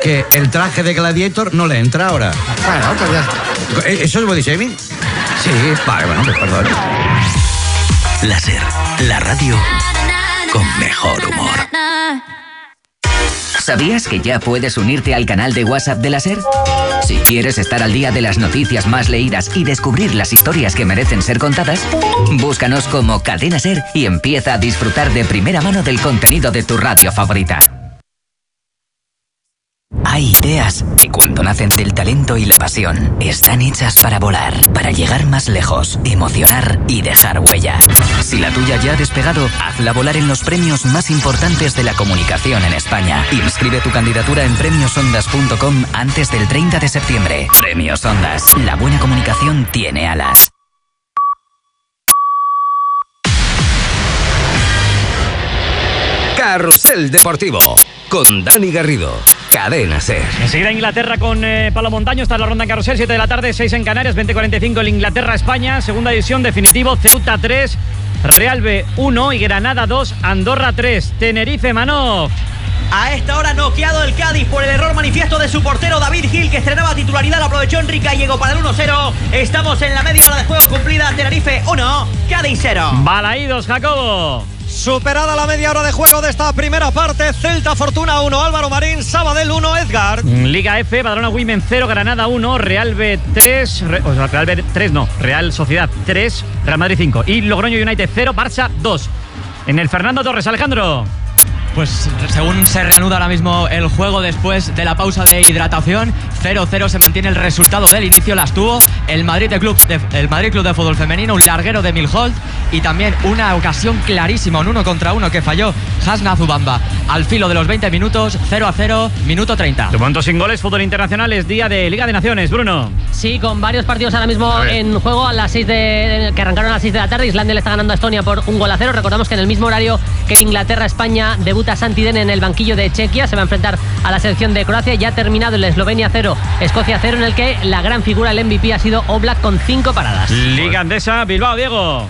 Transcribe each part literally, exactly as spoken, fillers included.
que el traje de Gladiator no le entra ahora. Bueno, pues ya está. ¿Eso es body shaming? Sí, vale, bueno, pues perdón. Láser, la radio con mejor humor. ¿Sabías que ya puedes unirte al canal de WhatsApp de Láser? Si quieres estar al día de las noticias más leídas y descubrir las historias que merecen ser contadas, búscanos como Cadena Ser y empieza a disfrutar de primera mano del contenido de tu radio favorita. Hay ideas que cuando nacen del talento y la pasión están hechas para volar, para llegar más lejos, emocionar y dejar huella. Si la tuya ya ha despegado, hazla volar en los premios más importantes de la comunicación en España. Inscribe tu candidatura en premios ondas punto com antes del treinta de septiembre. Premios Ondas. La buena comunicación tiene alas. Carrusel Deportivo con Dani Garrido. Cadena Ser. Enseguida Inglaterra con eh, Palo Montaño. Está la ronda en Carrusel, siete de la tarde, seis en Canarias, veinte cuarenta y cinco el Inglaterra-España. Segunda división, definitivo. Ceuta tres, Real B uno y Granada dos, Andorra tres. Tenerife Manov. A esta hora noqueado el Cádiz por el error manifiesto de su portero David Gil, que estrenaba titularidad, lo aprovechó Enrique Gallego para el uno cero. Estamos en la media hora de juego cumplida. Tenerife uno, Cádiz cero. Balaídos, Jacobo. Superada la media hora de juego de esta primera parte, Celta Fortuna uno, Álvaro Marín, Sabadell uno, Edgar. Liga F, Badalona Women cero, Granada uno, Real B tres, Re, o sea, Real B tres no, Real Sociedad tres, Real Madrid cinco y Logroño United cero, Barça dos. En el Fernando Torres, Alejandro. Pues según se reanuda ahora mismo el juego después de la pausa de hidratación, cero cero se mantiene el resultado del inicio. Las tuvo el Madrid, de Club, de, el Madrid Club de Fútbol Femenino, un larguero de Milholt y también una ocasión clarísima, un uno contra uno que falló Hasna Zubamba. Al filo de los veinte minutos, cero a cero, minuto treinta. De momento sin goles, fútbol internacional, es día de Liga de Naciones, Bruno. Sí, con varios partidos ahora mismo en juego a las seis de, que arrancaron a las seis de la tarde. Islandia le está ganando a Estonia por un gol a cero. Recordamos que en el mismo horario que Inglaterra-España debuta Santidene en el banquillo de Chequia. Se va a enfrentar a la selección de Croacia. Ya ha terminado el Eslovenia cero, Escocia cero, en el que la gran figura, el M V P, ha sido Oblak con cinco paradas. Liga Andesa, Bilbao, Diego.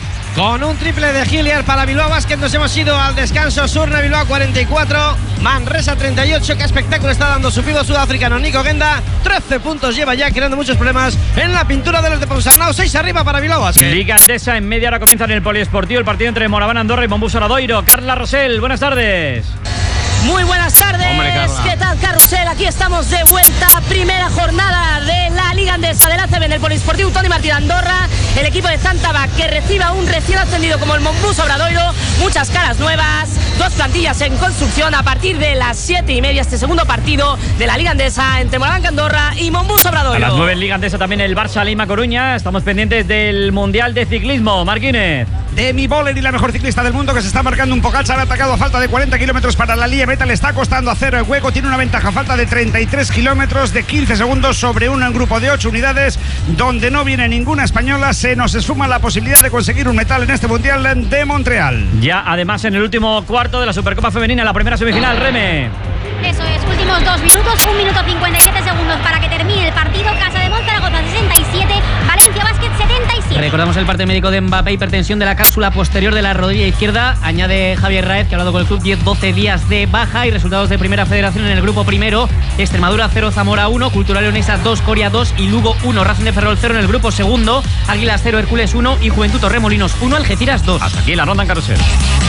Con un triple de Hilliard para Bilbao Basket nos hemos ido al descanso. Surne Bilbao cuarenta y cuatro, Manresa treinta y ocho. Qué espectáculo está dando su pivo sudafricano Nico Genda. trece puntos lleva ya, creando muchos problemas en la pintura de los de Ponsarnau. seis arriba para Bilbao Basket. Liga Andesa, en media hora comienza en el Poliesportivo el partido entre Moraván Andorra y Mombus Oradoiro. Carla Rosell, buenas tardes. Muy buenas tardes. Hombre, ¿qué tal, Carrusel? Aquí estamos de vuelta. Primera jornada de la Liga Andesa del A C B en el Polisportivo Toni Martín Andorra. El equipo de Zantaba que recibe a un recién ascendido como el Mombus Obradoiro. Muchas caras nuevas, dos plantillas en construcción a partir de las siete y media. Este segundo partido de la Liga Andesa entre Moraván Andorra y Mombus Obradoiro. A las nueve en Liga Andesa también el Barça Lima Coruña. Estamos pendientes del Mundial de Ciclismo. Marquínez. Demi Voller y la mejor ciclista del mundo que se está marcando un Pogačar, ha atacado a falta de cuarenta kilómetros para la Liga Meta, le está costando a cero el hueco, tiene una ventaja a falta de treinta y tres kilómetros de quince segundos sobre uno en grupo de ocho unidades, donde no viene ninguna española. Se nos esfuma la posibilidad de conseguir un metal en este Mundial de Montreal. Ya además en el último cuarto de la Supercopa Femenina, la primera semifinal, Reme. Eso es, últimos dos minutos, un minuto cincuenta y siete segundos para que termine el partido. Casa de Monzaragoza sesenta y siete, Valencia Basket setenta y siete. Recordamos el parte médico de Mbappé, hipertensión de la cápsula posterior de la rodilla izquierda. Añade Javier Raez, que ha hablado con el club, diez doce días de baja. Y resultados de Primera Federación en el grupo primero: Extremadura cero, Zamora uno, Cultural Leonesa dos, Coria dos y Lugo uno. Racing de Ferrol cero en el grupo segundo, Águilas cero, Hércules uno y Juventud Torremolinos uno, Algeciras dos. Hasta aquí la ronda en Carrusel.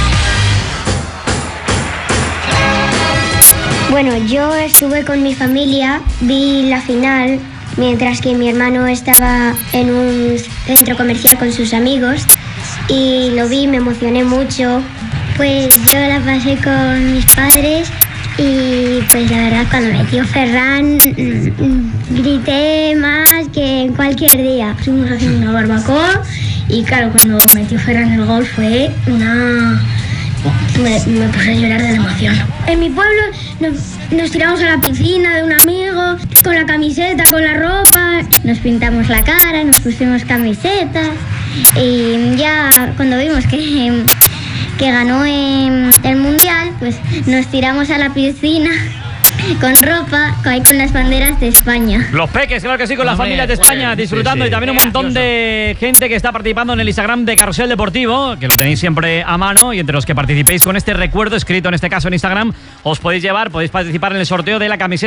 Bueno, yo estuve con mi familia, vi la final, mientras que mi hermano estaba en un centro comercial con sus amigos y lo vi, me emocioné mucho. Pues yo la pasé con mis padres y pues la verdad cuando metió Ferran grité más que en cualquier día. Estuvimos haciendo una barbacoa y claro, cuando metió Ferran el gol fue una... Me, me puse a llorar de la emoción. En mi pueblo nos, nos tiramos a la piscina de un amigo con la camiseta, con la ropa. Nos pintamos la cara, nos pusimos camisetas y ya cuando vimos que, que ganó en el mundial, pues nos tiramos a la piscina con ropa, ahí con las banderas de España. Los peques, claro que sí, con las familias de España, disfrutando, sí, sí. Y también un montón de gente que está participando en el Instagram de Carrusel Deportivo, que lo tenéis siempre a mano, y entre los que participéis con este recuerdo escrito en este caso en Instagram, os podéis llevar, podéis participar en el sorteo de la camiseta